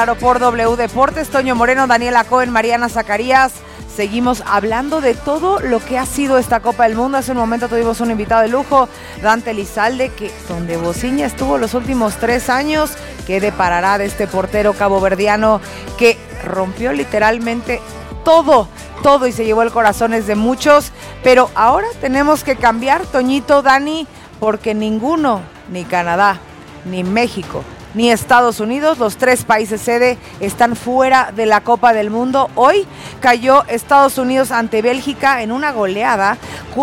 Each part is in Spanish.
Claro, por W Deportes, Toño Moreno, Daniela Cohen, Mariana Zacarías. Seguimos hablando de todo lo que ha sido esta Copa del Mundo. Hace un momento tuvimos un invitado de lujo, Dante Elizalde, que donde Bociña estuvo los últimos 3 años. ¿Qué deparará de este portero caboverdiano que rompió literalmente todo y se llevó el corazones de muchos? Pero ahora tenemos que cambiar, Toñito, Dani, porque ninguno, ni Canadá, ni México, ni Estados Unidos, los 3 países sede, están fuera de la Copa del Mundo. Hoy cayó Estados Unidos ante Bélgica en una goleada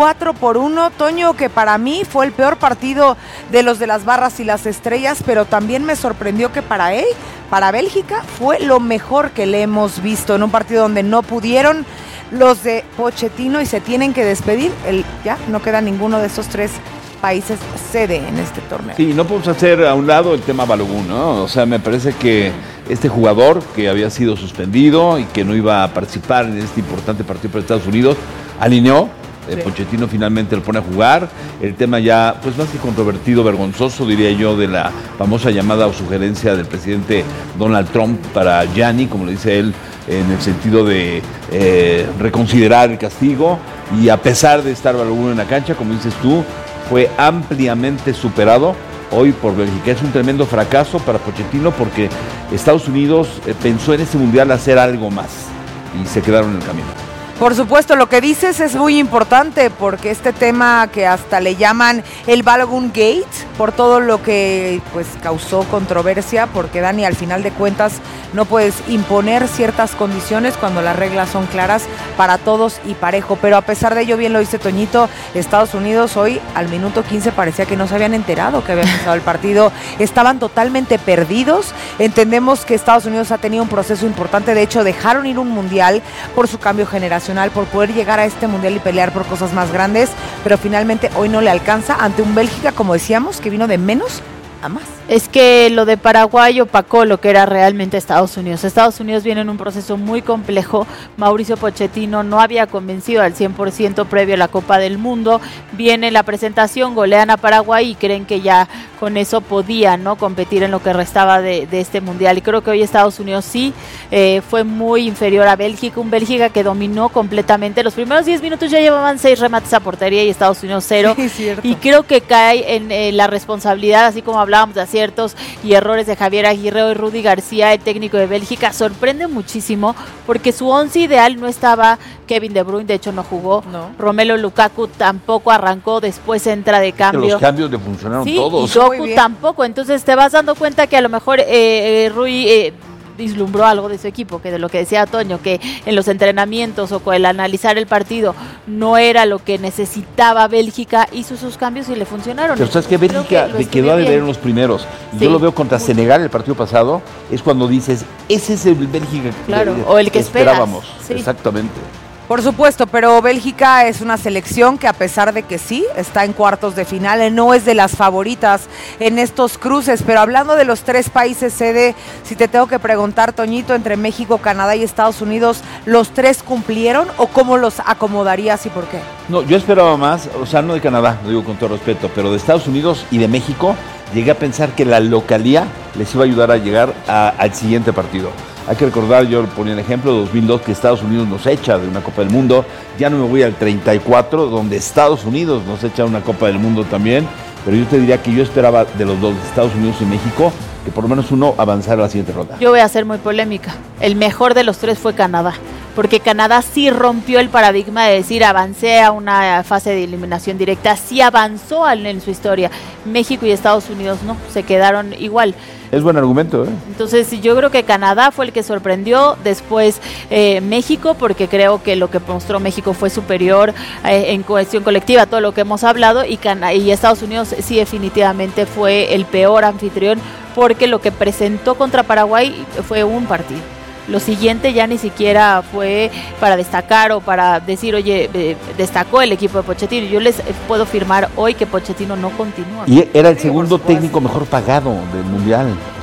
4-1, Toño, que para mí fue el peor partido de los de las barras y las estrellas, pero también me sorprendió que para Bélgica fue lo mejor que le hemos visto en un partido donde no pudieron los de Pochettino y se tienen que despedir. Ya no queda ninguno de esos 3 países sede en este torneo. Sí, no podemos hacer a un lado el tema Balogun, ¿no? O sea, me parece que este jugador que había sido suspendido y que no iba a participar en este importante partido para Estados Unidos, alineó. Sí. Pochettino finalmente lo pone a jugar. El tema ya, pues más que controvertido, vergonzoso, diría yo, de la famosa llamada o sugerencia del presidente Donald Trump para Gianni, como le dice él, en el sentido de reconsiderar el castigo. Y a pesar de estar Balogun en la cancha, como dices tú, fue ampliamente superado hoy por Bélgica. Es un tremendo fracaso para Pochettino porque Estados Unidos pensó en este mundial hacer algo más y se quedaron en el camino. Por supuesto, lo que dices es muy importante porque este tema que hasta le llaman el Balogun Gate, por todo lo que pues causó controversia, porque Dani, al final de cuentas no puedes imponer ciertas condiciones cuando las reglas son claras para todos y parejo, pero a pesar de ello, bien lo dice Toñito, Estados Unidos hoy al minuto 15 parecía que no se habían enterado que había empezado el partido, estaban totalmente perdidos. Entendemos que Estados Unidos ha tenido un proceso importante, de hecho dejaron ir un mundial por su cambio generacional, por poder llegar a este mundial y pelear por cosas más grandes, pero finalmente hoy no le alcanza ante un Bélgica, como decíamos, que vino de menos a más. Es que lo de Paraguay opacó lo que era realmente Estados Unidos. Estados Unidos viene en un proceso muy complejo. Mauricio Pochettino no había convencido al 100% previo a la Copa del Mundo. Viene la presentación, golean a Paraguay y creen que ya con eso podían, ¿no?, competir en lo que restaba de este mundial. Y creo que hoy Estados Unidos sí fue muy inferior a Bélgica. Un Bélgica que dominó completamente. Los primeros 10 minutos ya llevaban 6 remates a portería y Estados Unidos 0. Sí, cierto. Y creo que cae en la responsabilidad, así como hablábamos de aciertos y errores de Javier Aguirre y Rudy García, el técnico de Bélgica. Sorprende muchísimo porque su 11 ideal no estaba. Kevin De Bruyne de hecho no jugó, no. Romelu Lukaku tampoco arrancó, después entra de cambio. Los cambios le funcionaron todos. Y Doku tampoco, entonces te vas dando cuenta que a lo mejor Rui vislumbró algo de su equipo, que de lo que decía Toño, que en los entrenamientos o con el analizar el partido no era lo que necesitaba Bélgica, hizo sus cambios y le funcionaron. Pero sabes que Bélgica le quedó a deber en los primeros. Sí. Yo lo veo contra Senegal el partido pasado, es cuando dices, ese es el Bélgica o el que esperábamos. Sí. Exactamente. Por supuesto, pero Bélgica es una selección que a pesar de que sí, está en cuartos de final, no es de las favoritas en estos cruces, pero hablando de los 3 países sede, si te tengo que preguntar, Toñito, entre México, Canadá y Estados Unidos, ¿los 3 cumplieron o cómo los acomodarías y por qué? No, yo esperaba más, o sea, no de Canadá, lo digo con todo respeto, pero de Estados Unidos y de México, llegué a pensar que la localía les iba a ayudar a llegar al siguiente partido. Hay que recordar, yo ponía el ejemplo de 2002, que Estados Unidos nos echa de una Copa del Mundo. Ya no me voy al 34, donde Estados Unidos nos echa una Copa del Mundo también. Pero yo te diría que yo esperaba de los dos, de Estados Unidos y México, que por lo menos uno avanzara a la siguiente ronda. Yo voy a ser muy polémica. El mejor de los 3 fue Canadá. Porque Canadá sí rompió el paradigma de decir avancé a una fase de eliminación directa, sí avanzó en su historia. México y Estados Unidos no, se quedaron igual. Es buen argumento, ¿eh? Entonces yo creo que Canadá fue el que sorprendió, después México, porque creo que lo que mostró México fue superior en cohesión colectiva, todo lo que hemos hablado, y Estados Unidos sí definitivamente fue el peor anfitrión, porque lo que presentó contra Paraguay fue un partido. Lo siguiente ya ni siquiera fue para destacar o para decir, oye, destacó el equipo de Pochettino. Yo les puedo firmar hoy que Pochettino no continúa. Y era el segundo técnico mejor pagado del Mundial. O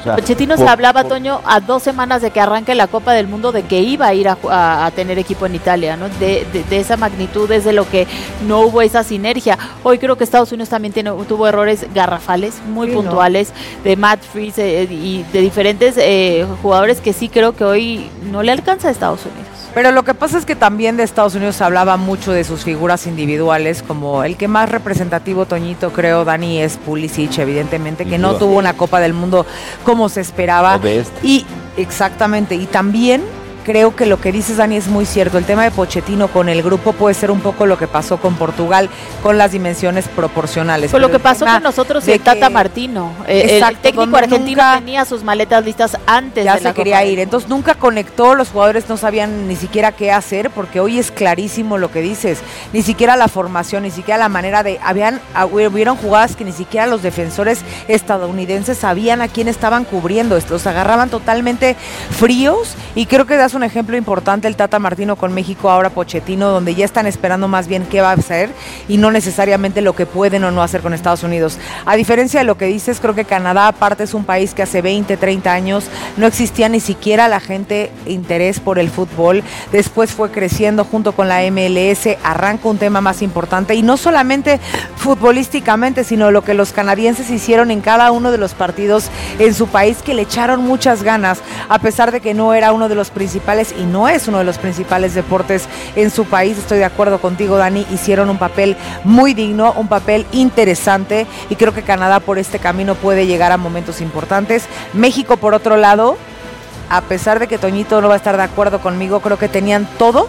sea, Pochettino se hablaba, Toño, a 2 semanas de que arranque la Copa del Mundo, de que iba a ir a tener equipo en Italia, ¿no? De esa magnitud, es de lo que no hubo esa sinergia. Hoy creo que Estados Unidos también tuvo errores garrafales, muy puntuales, de Matt Freese y de diferentes jugadores que sí creo que hoy no le alcanza a Estados Unidos. Pero lo que pasa es que también de Estados Unidos se hablaba mucho de sus figuras individuales, como el que más representativo, Toñito, creo, Dani, es Pulisic, evidentemente, que no tuvo una Copa del Mundo como se esperaba. Y exactamente, y también creo que lo que dices, Dani, es muy cierto. El tema de Pochettino con el grupo puede ser un poco lo que pasó con Portugal, con las dimensiones proporcionales. Fue lo que pasó con nosotros y Tata Martino. El técnico argentino tenía sus maletas listas antes ya de la se quería ir. Entonces nunca conectó, los jugadores no sabían ni siquiera qué hacer, porque hoy es clarísimo lo que dices. Ni siquiera la formación, ni siquiera la manera de... Hubieron jugadas que ni siquiera los defensores estadounidenses sabían a quién estaban cubriendo. Los agarraban totalmente fríos, y creo que das un ejemplo importante el Tata Martino con México, ahora Pochettino, donde ya están esperando más bien qué va a hacer y no necesariamente lo que pueden o no hacer con Estados Unidos. A diferencia de lo que dices, creo que Canadá aparte es un país que hace 20, 30 años no existía ni siquiera la gente interés por el fútbol. Después fue creciendo junto con la MLS, arranca un tema más importante, y no solamente futbolísticamente, sino lo que los canadienses hicieron en cada uno de los partidos en su país, que le echaron muchas ganas, a pesar de que no era uno de los principales y no es uno de los principales deportes en su país. Estoy de acuerdo contigo, Dani, hicieron un papel muy digno, un papel interesante, y creo que Canadá por este camino puede llegar a momentos importantes. México, por otro lado, a pesar de que Toñito no va a estar de acuerdo conmigo, creo que tenían todo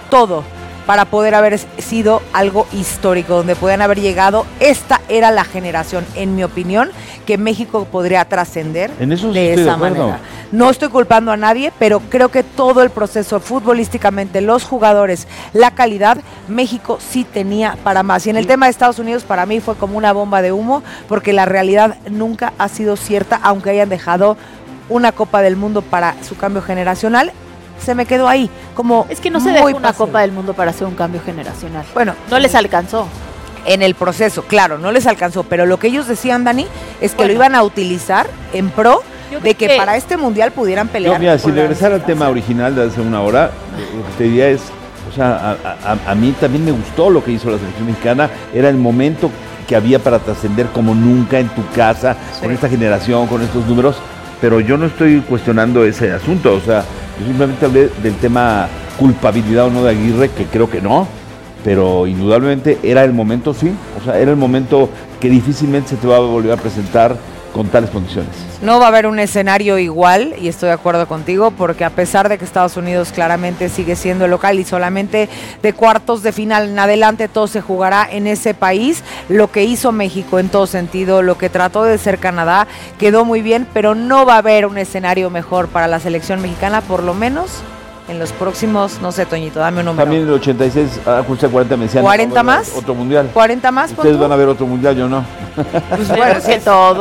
para poder haber sido algo histórico, donde podían haber llegado. Esta era la generación, en mi opinión, que México podría trascender de esa manera. No estoy culpando a nadie, pero creo que todo el proceso futbolísticamente, los jugadores, la calidad, México sí tenía para más. Y en el tema de Estados Unidos, para mí fue como una bomba de humo, porque la realidad nunca ha sido cierta, aunque hayan dejado una Copa del Mundo para su cambio generacional. Se me quedó ahí, como es que no se dejó una Copa del Mundo para hacer un cambio generacional. Bueno, no les alcanzó. En el proceso, claro, no les alcanzó, pero lo que ellos decían, Dani, es que lo iban a utilizar en pro de que para este mundial pudieran pelear. Mira, si regresar al tema original de hace una hora, lo que te diría es, o sea, a mí también me gustó lo que hizo la selección mexicana. Era el momento que había para trascender como nunca en tu casa, con esta generación, con estos números, pero yo no estoy cuestionando ese asunto. O sea, yo simplemente hablé del tema culpabilidad o no de Aguirre, que creo que no, pero indudablemente era el momento, sí, o sea, era el momento que difícilmente se te va a volver a presentar con tales condiciones. No va a haber un escenario igual, y estoy de acuerdo contigo, porque a pesar de que Estados Unidos claramente sigue siendo el local y solamente de cuartos de final en adelante todo se jugará en ese país, lo que hizo México en todo sentido, lo que trató de ser Canadá, quedó muy bien, pero no va a haber un escenario mejor para la selección mexicana, por lo menos en los próximos, no sé, Toñito, dame un número. También en el 86, justo 40 me decían. ¿40 más? Otro mundial. ¿40 más? Ustedes van a ver otro mundial, yo no. Pues bueno, que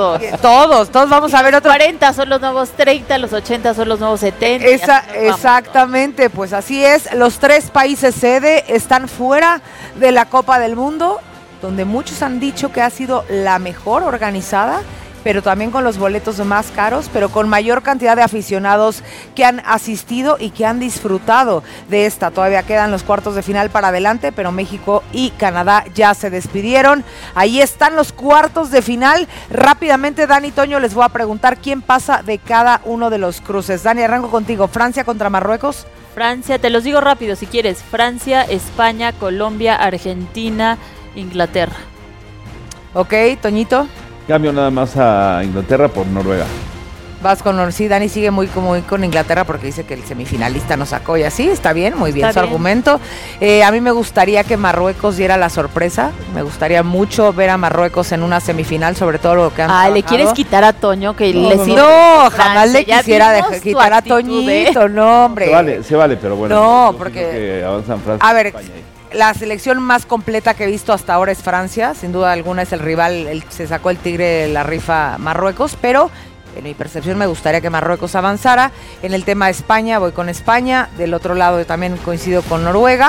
todos vamos a ver otro. 40 son los nuevos 30, los 80 son los nuevos 70. Exactamente, pues así es. Los 3 países sede están fuera de la Copa del Mundo, donde muchos han dicho que ha sido la mejor organizada, pero también con los boletos más caros, pero con mayor cantidad de aficionados que han asistido y que han disfrutado de esta. Todavía quedan los cuartos de final para adelante, pero México y Canadá ya se despidieron. Ahí están los cuartos de final. Rápidamente, Dani, Toño, les voy a preguntar quién pasa de cada uno de los cruces. Dani, arranco contigo. ¿Francia contra Marruecos? Francia, te los digo rápido si quieres. Francia, España, Colombia, Argentina, Inglaterra. Ok, Toñito. Cambio nada más a Inglaterra por Noruega. Vas con... Sí, Dani sigue muy con Inglaterra porque dice que el semifinalista nos sacó y así, está bien, muy bien su argumento. A mí me gustaría que Marruecos diera la sorpresa, me gustaría mucho ver a Marruecos en una semifinal, sobre todo lo que han trabajado. ¿Le quieres quitar a Toño? Que no, jamás le quisiera quitar a Toñito, no, hombre. Se vale, pero bueno. No, porque... Que avanzan Francia, a ver... La selección más completa que he visto hasta ahora es Francia, sin duda alguna es el rival, se sacó el tigre de la rifa Marruecos, pero en mi percepción me gustaría que Marruecos avanzara. En el tema de España, voy con España, del otro lado también coincido con Noruega.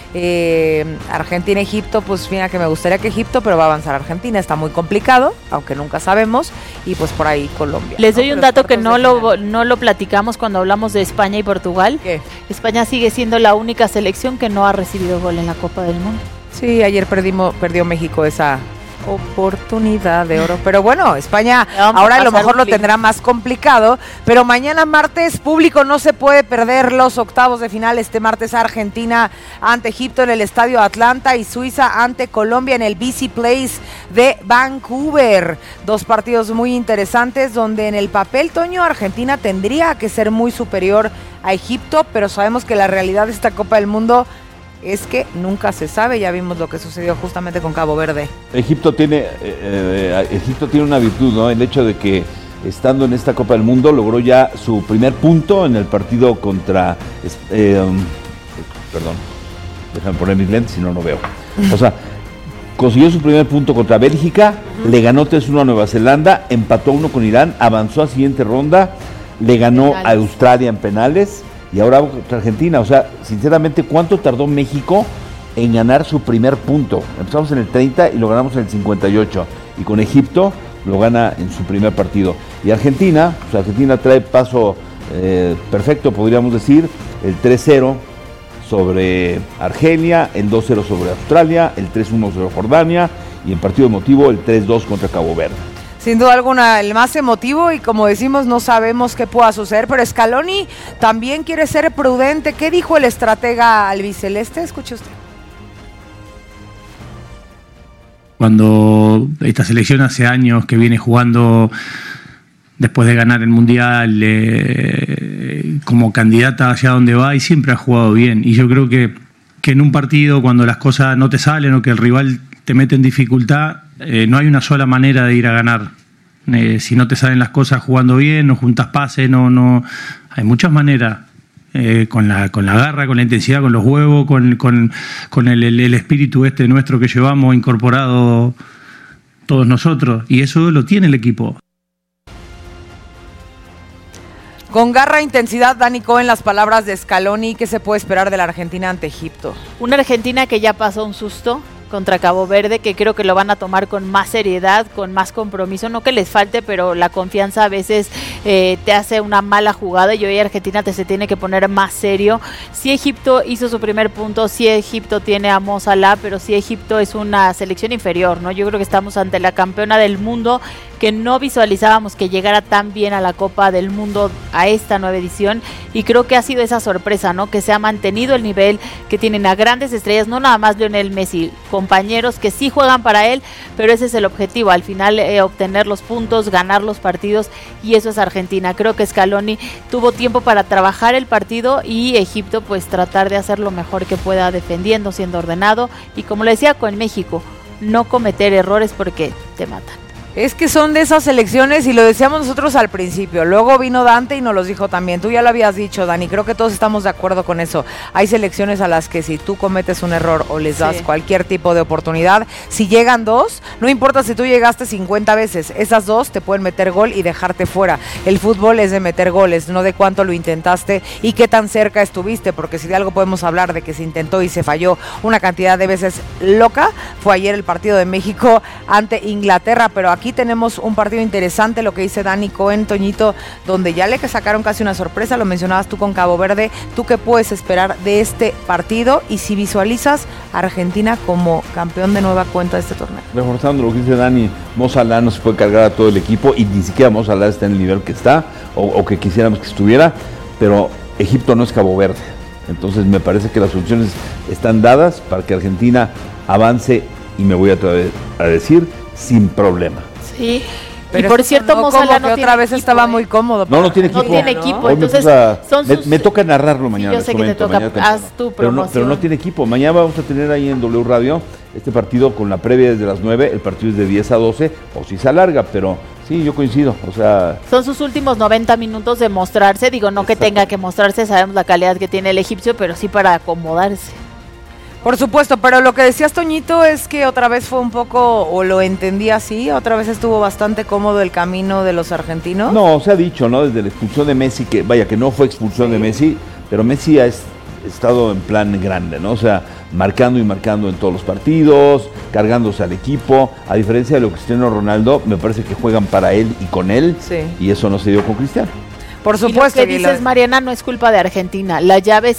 Argentina-Egipto, pues mira que me gustaría que Egipto, pero va a avanzar Argentina, está muy complicado, aunque nunca sabemos, y pues por ahí Colombia. Les doy un dato que no lo platicamos cuando hablamos de España y Portugal. ¿Qué? España sigue siendo la única selección que no ha recibido gol en la Copa del Mundo. Sí, ayer perdió México esa oportunidad de oro, pero bueno, España ahora a lo mejor lo tendrá más complicado, pero mañana martes, público, no se puede perder los octavos de final. Este martes Argentina ante Egipto en el Estadio Atlanta y Suiza ante Colombia en el BC Place de Vancouver. Dos partidos muy interesantes donde en el papel, Toño, Argentina tendría que ser muy superior a Egipto, pero sabemos que la realidad de esta Copa del Mundo es que nunca se sabe. Ya vimos lo que sucedió justamente con Cabo Verde. Egipto tiene una virtud, ¿no? El hecho de que estando en esta Copa del Mundo logró ya su primer punto en el partido contra perdón, déjame poner mis lentes si no veo. O sea, consiguió su primer punto contra Bélgica, le ganó 3-1 a Nueva Zelanda, empató 1 con Irán, avanzó a siguiente ronda, le ganó a Australia en penales y ahora contra Argentina. O sea, sinceramente, ¿cuánto tardó México en ganar su primer punto? Empezamos en el 30 y lo ganamos en el 58. Y con Egipto lo gana en su primer partido. Y Argentina, pues Argentina trae paso perfecto, podríamos decir, el 3-0 sobre Argelia, el 2-0 sobre Australia, el 3-1 sobre Jordania y en partido emotivo el 3-2 contra Cabo Verde. Sin duda alguna, el más emotivo, y como decimos, no sabemos qué pueda suceder, pero Scaloni también quiere ser prudente. ¿Qué dijo el estratega albiceleste? Escuche usted. Cuando esta selección hace años que viene jugando después de ganar el Mundial como candidata hacia donde va, y siempre ha jugado bien. Y yo creo que en un partido, cuando las cosas no te salen o que el rival te mete en dificultad, no hay una sola manera de ir a ganar. Si no te salen las cosas jugando bien, no juntas pases, no hay muchas maneras. Con la garra, con la intensidad, con los huevos, con el espíritu nuestro que llevamos incorporado todos nosotros, y eso lo tiene el equipo. Con garra e intensidad, Dani Cohen, las palabras de Scaloni. ¿Qué se puede esperar de la Argentina ante Egipto? Una Argentina que ya pasó un susto contra Cabo Verde, que creo que lo van a tomar con más seriedad, con más compromiso, no que les falte, pero la confianza a veces te hace una mala jugada, y hoy Argentina se tiene que poner más serio. Sí, Egipto hizo su primer punto, sí, Egipto tiene a Mo Salah, pero sí, Egipto es una selección inferior, ¿no? Yo creo que estamos ante la campeona del mundo, que no visualizábamos que llegara tan bien a la Copa del Mundo, a esta nueva edición, y creo que ha sido esa sorpresa, ¿no? Que se ha mantenido el nivel, que tienen a grandes estrellas, no nada más Lionel Messi, compañeros que sí juegan para él, pero ese es el objetivo, al final obtener los puntos, ganar los partidos, y eso es Argentina. Creo que Scaloni tuvo tiempo para trabajar el partido, y Egipto pues tratar de hacer lo mejor que pueda, defendiendo, siendo ordenado, y como le decía con México, no cometer errores porque te matan. Es que son de esas selecciones, y lo decíamos nosotros al principio, luego vino Dante y nos los dijo también, tú ya lo habías dicho, Dani, creo que todos estamos de acuerdo con eso. Hay selecciones a las que si tú cometes un error o les das cualquier tipo de oportunidad, si llegan dos, no importa si tú llegaste 50 veces, esas dos te pueden meter gol y dejarte fuera. El fútbol es de meter goles, no de cuánto lo intentaste y qué tan cerca estuviste, porque si de algo podemos hablar de que se intentó y se falló una cantidad de veces loca, fue ayer el partido de México ante Inglaterra. Pero aquí tenemos un partido interesante, lo que dice Dani Cohen, Toñito, donde ya le sacaron casi una sorpresa, lo mencionabas tú con Cabo Verde. ¿Tú qué puedes esperar de este partido? Y si visualizas a Argentina como campeón de nueva cuenta de este torneo. Reforzando lo que dice Dani, Mo Salah no se puede cargar a todo el equipo, y ni siquiera Mo Salah está en el nivel que está, o que quisiéramos que estuviera, pero Egipto no es Cabo Verde. Entonces me parece que las soluciones están dadas para que Argentina avance, y me voy a atrever a decir, sin problema. Sí, pero y por cierto, no, Mo Salah no otra vez equipo, estaba muy cómodo. No tiene equipo. No tiene equipo, Hoy entonces me toca narrarlo mañana. Yo sé que te toca, haz tu promoción. Pero no tiene equipo. Mañana vamos a tener ahí en W Radio este partido con la previa desde las 9, el partido es de 10 a 12, o si se alarga, pero sí, yo coincido, o sea... Son sus últimos 90 minutos de mostrarse, digo, no que tenga que mostrarse, sabemos la calidad que tiene el egipcio, pero sí para acomodarse. Por supuesto, pero lo que decías, Toñito, es que otra vez fue un poco, o lo entendí así, otra vez estuvo bastante cómodo el camino de los argentinos. No, se ha dicho, ¿no? Desde la expulsión de Messi, que vaya, que no fue expulsión de Messi, pero Messi es estado en plan grande, ¿no? O sea, marcando y marcando en todos los partidos, cargándose al equipo. A diferencia de lo que Cristiano Ronaldo, me parece que juegan para él y con él, y eso no se dio con Cristiano. Por supuesto. Y lo que dices, Mariana, no es culpa de Argentina. La llave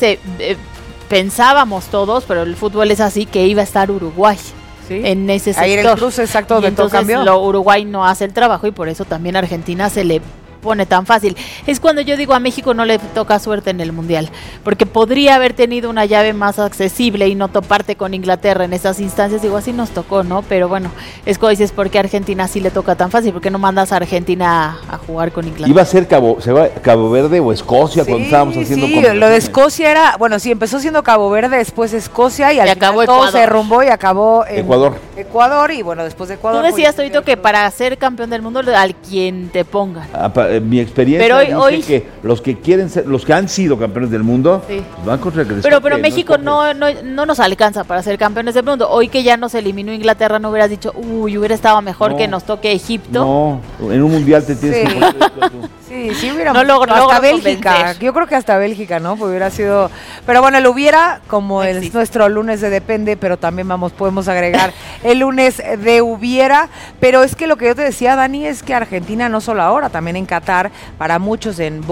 pensábamos todos, pero el fútbol es así, que iba a estar Uruguay. En ese sector. Ahí en el cruce, exacto, y entonces Uruguay no hace el trabajo y por eso también Argentina se le pone tan fácil. Es cuando yo digo a México no le toca suerte en el Mundial, porque podría haber tenido una llave más accesible y no toparte con Inglaterra en esas instancias. Digo, así nos tocó, ¿no? Pero bueno, es como dices, ¿por qué a Argentina sí le toca tan fácil? ¿Por qué no mandas a Argentina a jugar con Inglaterra? Iba a ser Cabo Verde o Escocia cuando estábamos haciendo lo de Escocia era, bueno, sí, empezó siendo Cabo Verde, después Escocia y al final todo se derrumbó y acabó en Ecuador y bueno, después de Ecuador. Tú decías, Torito, que para ser campeón del mundo al quien te pongan. Mi experiencia dice que los que quieren ser, los que han sido campeones del mundo, pues van contra el Pero México no nos alcanza para ser campeones del mundo. Hoy que ya nos eliminó Inglaterra, no hubieras dicho, hubiera estado mejor que nos toque Egipto. No, en un mundial te tienes que poner esto. Sí, hubiera hasta Bélgica. Convencer. Yo creo que hasta Bélgica, ¿no? Pues hubiera sido. Pero bueno, el hubiera, como es nuestro lunes de depende, pero también podemos agregar el lunes de hubiera. Pero es que lo que yo te decía, Dani, es que Argentina no solo ahora, también en Qatar, para muchos en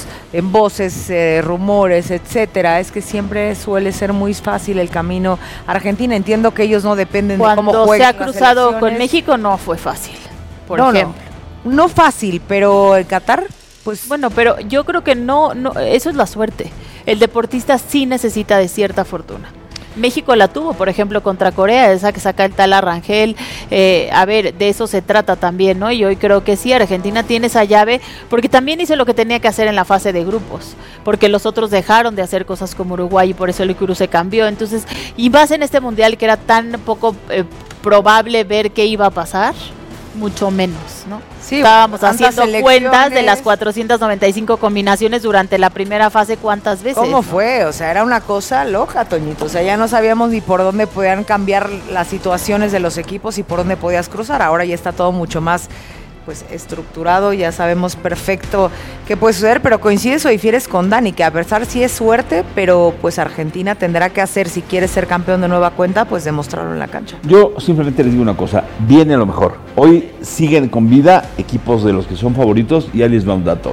voces, rumores, etcétera, es que siempre suele ser muy fácil el camino a Argentina. Entiendo que ellos no dependen de cómo jueguen. Cuando se ha cruzado con México no fue fácil, por ejemplo. No fácil, pero el Qatar, pues... Bueno, pero yo creo que no, eso es la suerte. El deportista sí necesita de cierta fortuna. México la tuvo, por ejemplo, contra Corea, esa que saca el tal Arrangel. A ver, de eso se trata también, ¿no? Y hoy creo que sí, Argentina tiene esa llave, porque también hizo lo que tenía que hacer en la fase de grupos, porque los otros dejaron de hacer cosas como Uruguay y por eso el Cruz se cambió. Entonces, y más en este mundial que era tan poco probable ver qué iba a pasar, mucho menos, ¿no? Sí, estábamos haciendo cuentas de las 495 combinaciones durante la primera fase, ¿cuántas veces? ¿Cómo fue? O sea, era una cosa loca, Toñito. O sea, ya no sabíamos ni por dónde podían cambiar las situaciones de los equipos y por dónde podías cruzar. Ahora ya está todo mucho más pues estructurado, ya sabemos perfecto qué puede suceder, pero coincides o difieres con Dani, que a pesar sí es suerte, pero pues Argentina tendrá que hacer, si quiere ser campeón de nueva cuenta, pues demostrarlo en la cancha. Yo simplemente les digo una cosa, viene lo mejor. Hoy siguen con vida equipos de los que son favoritos y ahí les va un dato.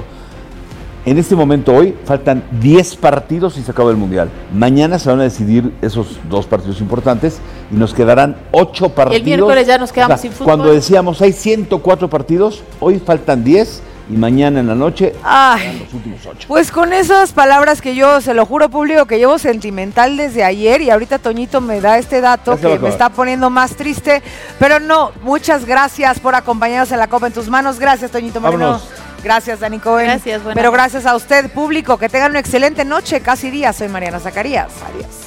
En este momento hoy faltan 10 partidos y se acaba el Mundial. Mañana se van a decidir esos 2 partidos importantes y nos quedarán 8 partidos. El miércoles ya nos quedamos sin fútbol. Cuando decíamos hay 104 partidos, hoy faltan 10 y mañana en la noche los últimos 8. Pues con esas palabras que yo, se lo juro público, que llevo sentimental desde ayer y ahorita Toñito me da este dato que me está poniendo más triste, pero no, muchas gracias por acompañarnos en la Copa en tus manos. Gracias, Toñito Moreno. Vámonos. Gracias, Dani Cohen. Gracias, pero gracias a usted, público. Que tengan una excelente noche, casi día. Soy Mariana Zacarías. Adiós.